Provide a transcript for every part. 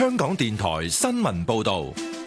香港電台新聞報道。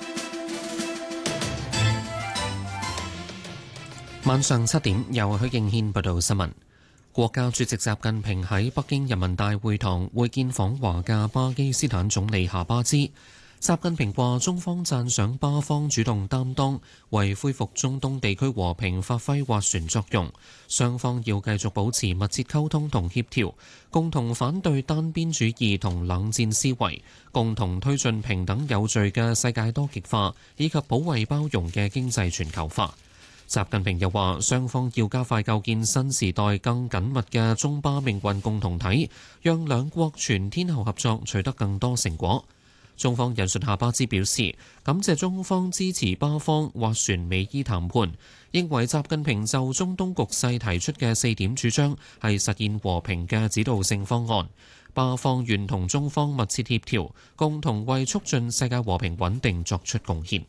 晚上7點，由許敬軒報道新聞。國家主席習近平喺北京人民大會堂會見訪華嘅巴基斯坦總理夏巴茲。習近平話：中方讚賞巴方主動擔當，為恢復中東地區和平發揮斡旋作用。雙方要繼續保持密切溝通同協調，共同反對單邊主義同冷戰思維，共同推進平等有序嘅世界多極化，以及保衛包容嘅經濟全球化。習近平又話：雙方要加快構建新時代更緊密嘅中巴命運共同體，讓兩國全天候合作取得更多成果。中方引述夏巴茲表示，感謝中方支持巴方斡旋美伊談判，認為習近平就中東局勢提出嘅4點主張係實現和平嘅指導性方案。巴方願同中方密切協調，共同為促進世界和平穩定作出貢獻。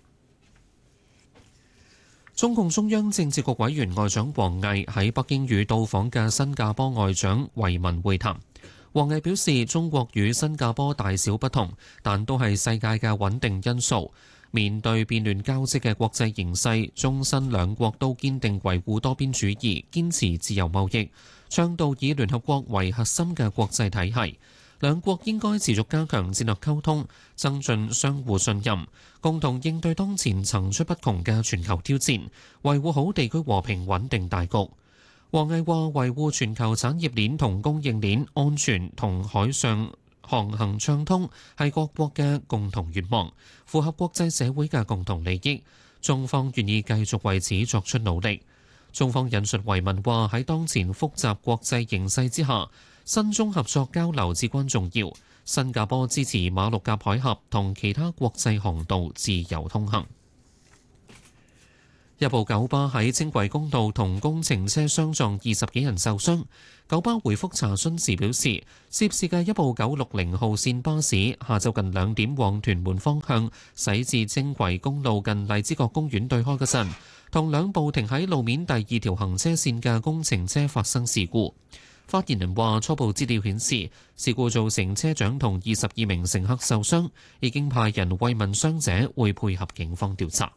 中共中央政治局委員外長王毅喺北京與到訪嘅新加坡外長維文會談。王毅表示，中國與新加坡大小不同，但都係世界嘅穩定因素。面對變亂交織嘅國際形勢，中新兩國都堅定維護多邊主義，堅持自由貿易，倡導以聯合國為核心嘅國際體系。兩國應該持續加強戰略溝通，增進相互信任，共同應對當前層出不窮嘅全球挑戰，維護好地區和平穩定大局。王毅話：維護全球產業鏈同供應鏈安全同海上航行暢通係各國嘅共同願望，符合國際社會嘅共同利益。中方願意繼續為此作出努力。中方引述維文話：喺當前複雜國際形勢之下，新中合作交流至關重要。新加坡支持馬六甲海峽同其他國際航道自由通行。一部九巴喺青葵公路同工程車相撞，20幾人受傷。九巴回覆查詢時表示，涉事嘅一部960號線巴士下晝近2點往屯門方向駛至青葵公路近荔枝角公園對開嗰陣，同兩部停喺路面第2條行車線嘅工程車發生事故。發言人話：初步資料顯示，事故造成車長同22名乘客受傷，已經派人慰問傷者，會配合警方調查。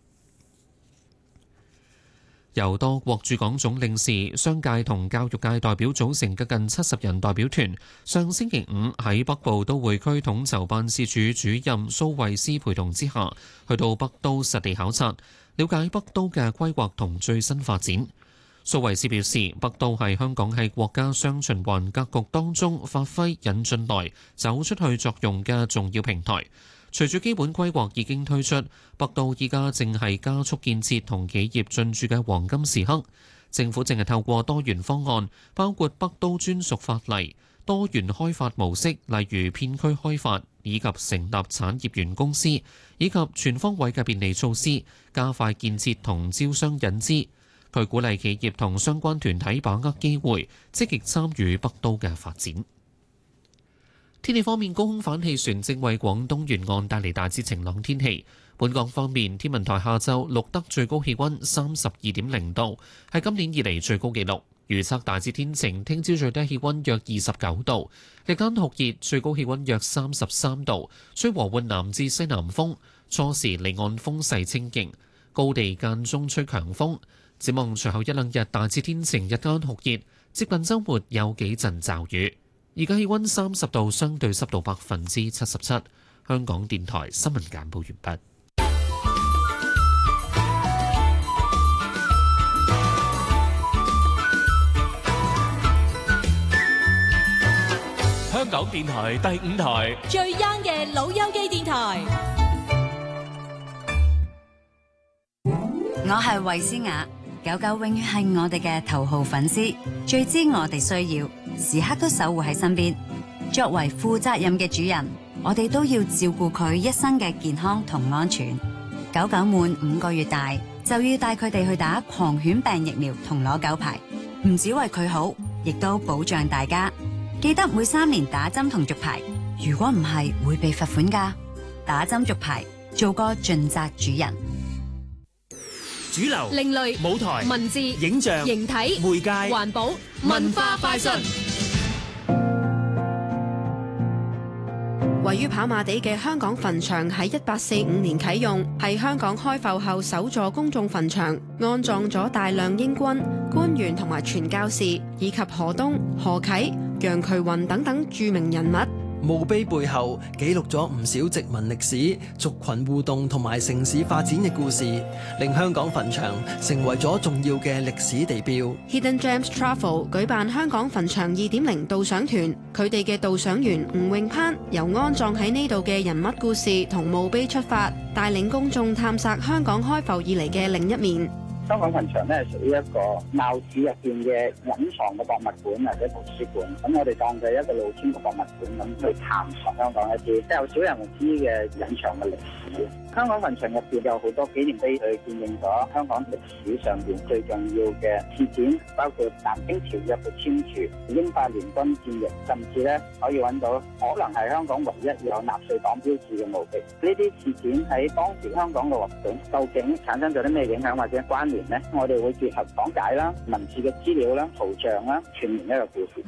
由多國駐港總領事、商界同教育界代表組成嘅近70人代表團，上星期5喺北部都會區統籌辦事處主任蘇慧斯陪同之下，去到北都實地考察，了解北都嘅規劃同最新發展。蘇慧斯表示，北都係香港喺國家雙循環格局當中發揮引進來、走出去作用嘅重要平台。隨住基本規劃已經推出，北都依家正係加速建設同企業進駐嘅黃金時刻。政府正係透過多元方案，包括北都專屬法例、多元開發模式，例如片區開發，以及成立產業園公司，以及全方位嘅便利措施，加快建設同招商引資。佢鼓勵企業同相關團體把握機會，積極參與北都嘅發展。天氣方面，高空反氣旋正為廣東沿岸帶嚟大致晴朗天氣。本港方面，天文台下晝錄得最高氣溫32.0度，係今年以嚟最高紀錄。預測大致天晴，聽朝最低氣溫約29度，日間酷熱，最高氣溫約33度，吹和緩南至西南風，初時離岸風勢清勁，高地間中吹強風。展望隨後一兩日大致天晴，日間酷熱，接近週末有幾陣驟雨。而家氣溫30度，相對濕度77%。香港電台新聞簡報完畢。 香港電台第5台最 young 嘅老友記電台。 我係衛詩雅，狗狗永遠係我哋嘅頭號粉絲，最知我哋需要，時刻都守護喺身邊。作為負責任嘅主人，我哋都要照顧佢一生嘅健康同安全。狗狗滿5個月大，就要帶佢哋去打狂犬病疫苗同攞狗牌，唔止為佢好，亦都保障大家。記得每3年打針同續牌，如果唔係會被罰款㗎。打針續牌，做個盡責主人。 主流、 另類、 舞台、 文字、 影像、 形體、 媒介、 環保、文化快訊。 位於跑馬地嘅香港墳場喺1845年啟用，係香港開埠後首座公眾墳場，安葬咗大量英軍、官員同埋傳教士，以及何東、何啟、楊衢雲等等著名人物。 墓碑背後記錄咗唔少殖民歷史、族群互動同埋城市發展嘅故事，令香港墳場成為咗重要嘅歷史地標。 Hidden Gems Travel 舉辦香港墳場2.0導賞團，佢哋嘅導賞員吳永攀由安葬喺呢度嘅人物故事同墓碑出發，帶領公眾探索香港開埠以嚟嘅另一面。 香港墳場咧係屬於一個鬧市入邊嘅隱藏嘅博物館或者圖書館，咁我哋當佢一個露天嘅博物館咁去探索香港一啲即係有少人知嘅隱藏嘅歷史。香港墳場入邊有好多紀念碑，去見證咗香港歷史上邊最重要嘅事件，包括南京條約嘅簽署、英法聯軍戰役，甚至咧可以揾到可能係香港唯一有納粹黨標誌嘅墓碑。呢啲事件喺當時香港嘅環境究竟產生咗啲咩影響或者關聯呢？我哋會結合講解啦、文字嘅資料啦、圖像啦，串聯一個故事。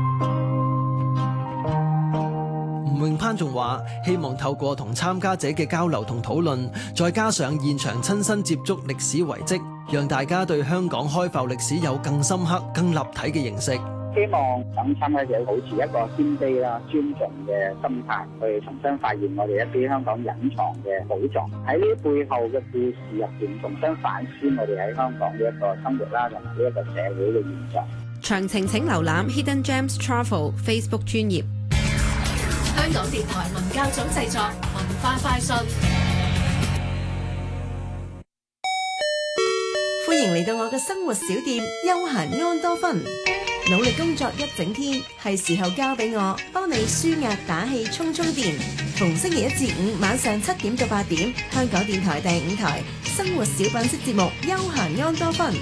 吳永攀仲話：希望透過同參加者嘅交流同討論，再加上現場親身接觸歷史遺跡，讓大家對香港開埠歷史有更深刻、更立體嘅認識。 希望等參加者保持一個謙卑啦、尊重嘅心態，去重新發現我哋一啲香港隱藏嘅寶藏。喺呢背後嘅故事入邊，重新反思我哋喺香港嘅一個生活啦，同埋呢一個社會嘅現象。 詳情請瀏覽 Hidden Gems Travel Facebook 專頁。 香港電台文教組製作，文化快訊。 歡迎嚟到我嘅生活小店休閒安多芬。努力工作一整天，係時候交俾我幫你舒壓打氣充電。逢星期一至五晚上7點到8點，香港電台第5台生活小品式節目休閒安多芬。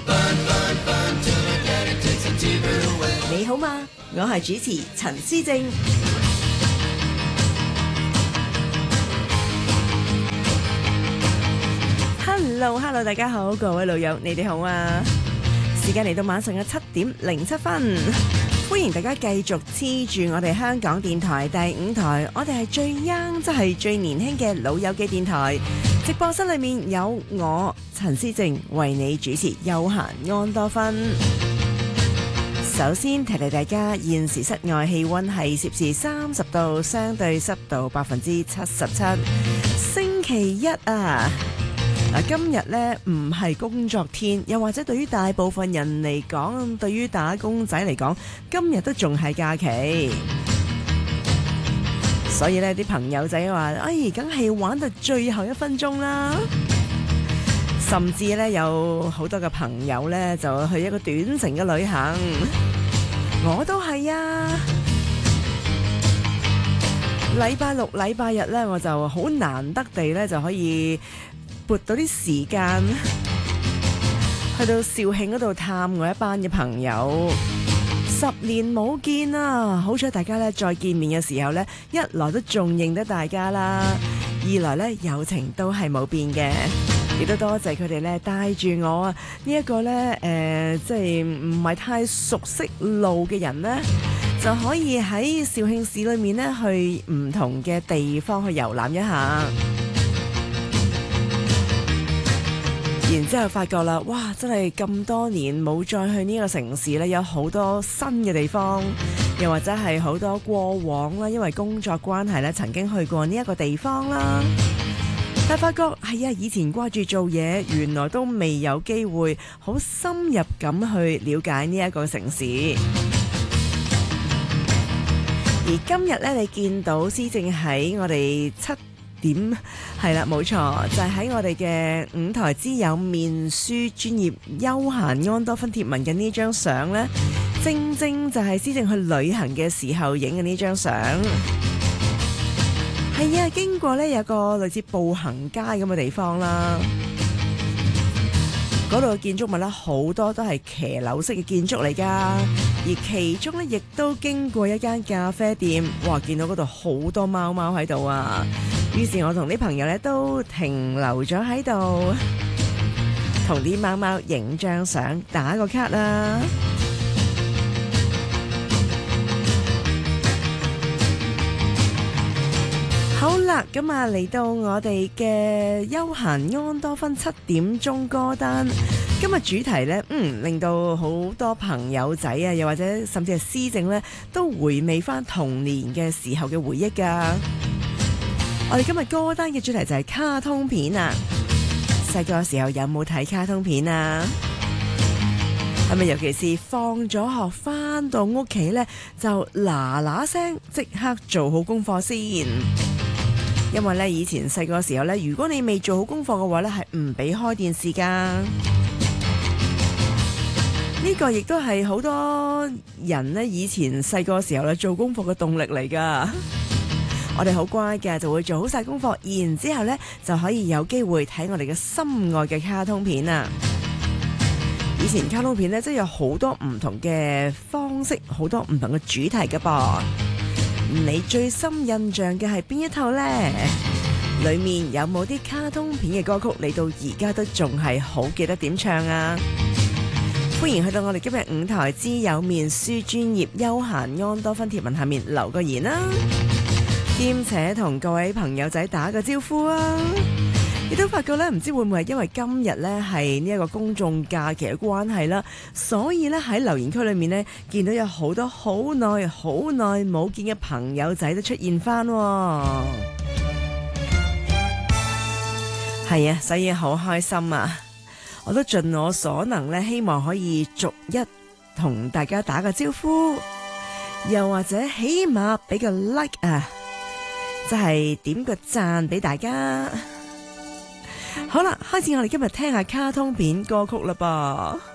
你好嗎？我係主持陳思正。Hello， 大家好，各位老友，你哋好啊！時間嚟到晚上嘅7點07分，歡迎大家繼續黐住我哋香港電台第5台，我哋係最 young， 即係最年輕嘅老友記電台。直播室裏面有我陳思正為你主持休閒安多芬。首先提提大家，現時室外氣溫係攝氏30度，相對濕度77%。星期一啊！今日呢唔係工作天，又或者對於大部分人嚟講，對於打工仔嚟講，今日都仲係假期。所以呢啲朋友仔話，梗係玩到最後1分鐘啦。甚至呢有好多嘅朋友呢就去一個短程嘅旅行，我都係啊。禮拜六、禮拜日呢，我就好難得地呢就可以撥到啲時間去到肇慶嗰度探我一班嘅朋友，10年冇見啦，好彩大家咧再見面嘅時候咧，一來都仲認得大家啦，二來咧友情都係冇變嘅，亦都多謝佢哋咧帶住我啊呢一個咧即係唔係太熟悉路嘅人咧，就可以喺肇慶市裏面咧去唔同嘅地方去遊覽一下。然之後發覺啦，哇！真係咁多年冇再去呢個城市咧，有好多新嘅地方，又或者係好多過往啦，因為工作關係咧，曾經去過呢一個地方啦。但發覺係啊，以前掛住做嘢，原來都未有機會好深入咁去了解呢一個城市。而今日咧，你見到思正喺我哋7點係啦，冇錯，就係喺我哋嘅5台之友面書專頁休閒安多芬貼文嘅呢張相呢，正正就係思正去旅行嘅時候影嘅呢張相。係啊，經過呢有個類似步行街咁嘅地方啦，嗰度嘅建築物呢，好多都係騎樓式嘅建築嚟㗎，而其中呢，亦都經過一間咖啡店，哇！見到嗰度好多貓貓喺度啊！於是我同啲朋友咧都停留咗喺度，同啲貓貓影張相，打個卡啦。 好啦，咁啊嚟到我哋嘅休閒安多芬7點鐘歌單，今日主題呢，令到好多朋友仔啊，又或者甚至係師正呢，都回味翻童年嘅時候嘅回憶噶。我哋今日歌單嘅主題就係卡通片啊！細個嘅時候有冇睇卡通片啊？係咪尤其是放咗學翻到屋企呢，就嗱聲即刻做好功課先？因為咧，以前細個嘅時候咧，如果你未做好功課嘅話咧，係唔俾開電視噶。呢個亦都係好多人咧以前細個嘅時候咧做功課嘅動力嚟噶。我哋好乖嘅，就會做好晒功課，然之後咧就可以有機會睇我哋嘅心愛嘅卡通片啊！以前卡通片咧，真係有好多唔同嘅方式，好多唔同嘅主題噶噃。你最深印象嘅係邊一套呢？裏面有冇啲卡通片嘅歌曲，你到而家都仲係好記得點唱啊？歡迎去到我哋今日5台之有面書專頁休閒安多芬貼文下面留個言啦，兼且同各位朋友仔打個招呼啊！亦都發覺咧，唔知會唔會係因為今日咧係呢一個公眾假期嘅關係啦，所以咧喺留言區裏面咧見到有好多好耐冇見嘅朋友仔都出現翻。係啊，所以好開心啊！我都盡我所能咧，希望可以逐一同大家打個招呼，又或者起碼俾個 like 啊，就係點個讚俾大家。好啦，開始我哋今日聽下卡通片歌曲啦噃。